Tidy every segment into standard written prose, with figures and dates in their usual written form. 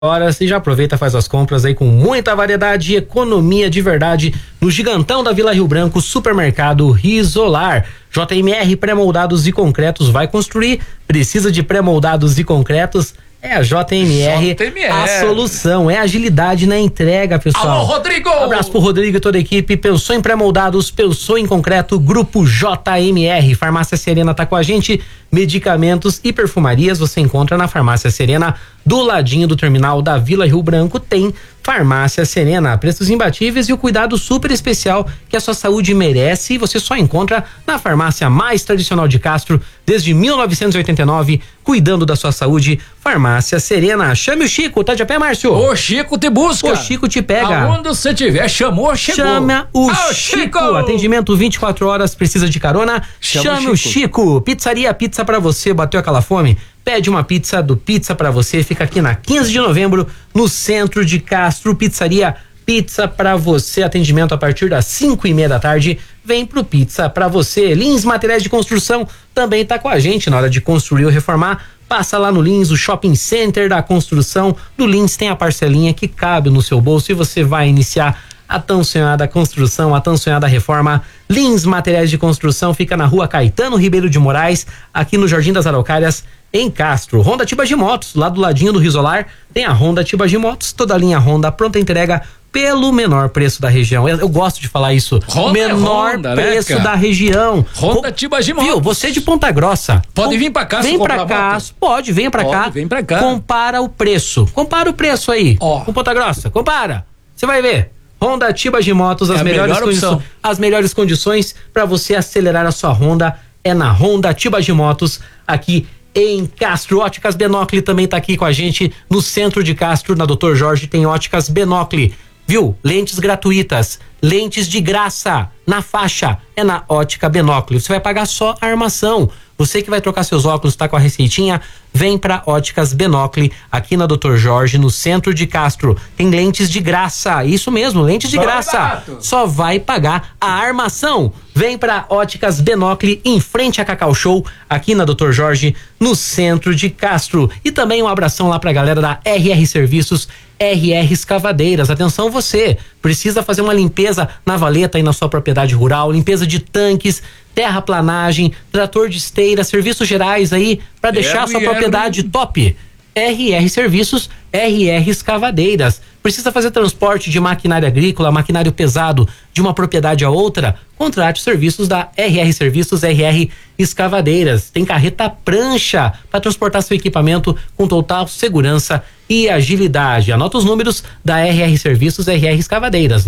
horas e já aproveita, faz as compras aí com muita variedade e economia de verdade no gigantão da Vila Rio Branco, Supermercado Risolar. JMR Pré-moldados e concretos, vai construir, precisa de pré-moldados e concretos, é a JMR, a solução, é agilidade na entrega, pessoal. Alô, Rodrigo! Um abraço pro Rodrigo e toda a equipe. Pensou em pré-moldados, pensou em concreto, Grupo JMR. Farmácia Serena tá com a gente. Medicamentos e perfumarias você encontra na Farmácia Serena, do ladinho do terminal da Vila Rio Branco. Tem Farmácia Serena, preços imbatíveis e o cuidado super especial que a sua saúde merece. Você só encontra na farmácia mais tradicional de Castro desde 1989, cuidando da sua saúde. Farmácia Serena. Chame o Chico, tá de pé, Márcio? O Chico te busca. O Chico te pega. Aonde você tiver, chamou, chegou. Chama o Chico. Atendimento 24 horas, precisa de carona? Chame o Chico. Pizzaria Pizza pra você, bateu aquela fome? Pede uma pizza do Pizza pra você, fica aqui na 15 de novembro, no centro de Castro. Pizzaria Pizza pra você, atendimento a partir das 5:30 da tarde. Vem pro Pizza pra você. Lins Materiais de Construção também tá com a gente na hora de construir ou reformar. Passa lá no Lins, o shopping center da construção. Do Lins tem a parcelinha que cabe no seu bolso e você vai iniciar a tão sonhada construção, a tão sonhada reforma. Lins Materiais de Construção fica na rua Caetano Ribeiro de Moraes, aqui no Jardim das Araucárias, em Castro. Honda Tibagi Motos, lá do ladinho do Risolar, tem a Honda Tibagi Motos, toda a linha Honda, pronta entrega pelo menor preço da região. Eu gosto de falar isso. Honda menor Honda, preço, né, da região. Honda Tibagi Motos. Viu? Você de Ponta Grossa. Pode vir pra cá, vem pra cá. Pode, venha pra cá. Vem pra cá. Compara o preço. Compara o preço aí. Com Ponta Grossa. Compara. Você vai ver. Honda Tibagi Motos, as melhores condições para você acelerar a sua Honda é na Honda Tibagi Motos, aqui em Castro. Óticas Benocli também tá aqui com a gente no centro de Castro, na Dr. Jorge tem Óticas Benocli, viu? Lentes gratuitas, lentes de graça na faixa, é na Ótica Benocli. Você vai pagar só a armação. Você que vai trocar seus óculos, tá com a receitinha, vem pra Óticas Benocli, aqui na Dr. Jorge, no centro de Castro. Tem lentes de graça, isso mesmo, lentes de graça. Barato. Só vai pagar a armação. Vem pra Óticas Benocli, em frente a Cacau Show, aqui na Dr. Jorge, no centro de Castro. E também um abração lá pra galera da RR Serviços, RR Escavadeiras. Atenção você, precisa fazer uma limpeza na valeta aí na sua propriedade rural, limpeza de tanques, terraplanagem, trator de esteira, serviços gerais aí para deixar a sua propriedade top. RR Serviços, RR Escavadeiras. Precisa fazer transporte de maquinário agrícola, maquinário pesado de uma propriedade a outra? Contrate os serviços da RR Serviços, RR Escavadeiras. Tem carreta prancha para transportar seu equipamento com total segurança e agilidade. Anota os números da RR Serviços, RR Escavadeiras,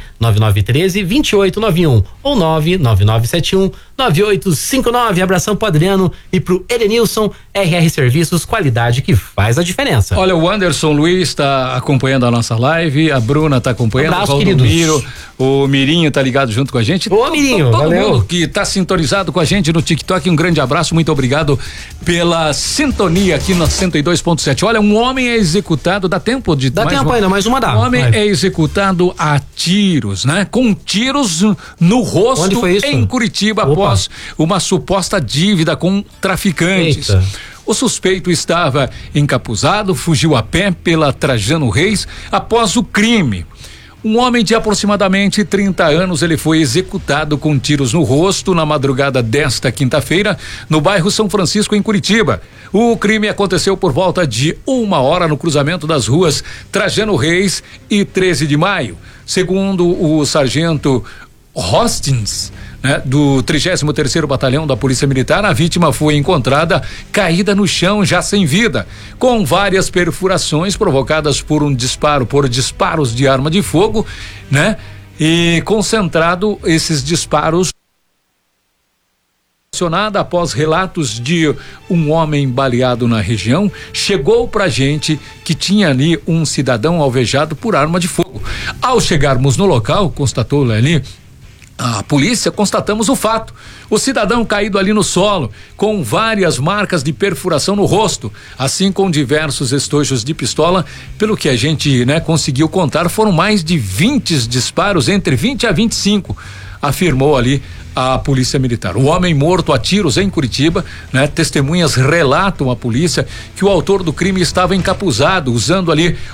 99913-2891 ou 99971-9859. Abração pro Adriano e pro Edenilson. RR Serviços, qualidade que faz a diferença. Olha, o Anderson Luiz está acompanhando a nossa live, a Bruna está acompanhando, abraço, o Valdomiro, o Mirinho tá ligado junto com a gente. Ô, Mirinho, todo valeu. mundo que tá sintonizado com a gente no TikTok, um grande abraço, muito obrigado pela sintonia aqui no 102.7. Olha, um homem é executado, dá tempo de... Dá tempo ainda, mais uma dá. Um homem é executado a tiros, né? Com tiros no rosto. Onde foi isso? Em Curitiba, após uma suposta dívida com traficantes. Eita. O suspeito estava encapuzado, fugiu a pé pela Trajano Reis após o crime. Um homem de aproximadamente 30 anos, ele foi executado com tiros no rosto na madrugada desta quinta-feira, no bairro São Francisco, em Curitiba. O crime aconteceu por volta de 1h no cruzamento das ruas Trajano Reis e 13 de maio. Segundo o sargento Hostins, do 33º Batalhão da Polícia Militar, a vítima foi encontrada caída no chão, já sem vida, com várias perfurações provocadas por disparos de arma de fogo, e concentrado esses disparos após relatos de um homem baleado na região. Chegou pra gente que tinha ali um cidadão alvejado por arma de fogo. Ao chegarmos no local, constatou Leli, a polícia, constatamos o fato. O cidadão caído ali no solo, com várias marcas de perfuração no rosto, assim com diversos estojos de pistola. Pelo que a gente conseguiu contar, foram mais de 20 disparos, entre 20 a 25. afirmou ali a polícia militar. O homem morto a tiros em Curitiba, né? Testemunhas relatam à polícia que o autor do crime estava encapuzado, usando ali